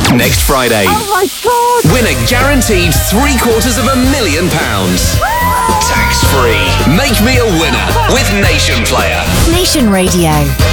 Next Friday. Oh my God! Win a guaranteed £750,000. Tax-free. Make me a winner with Nation Player. Nation Radio.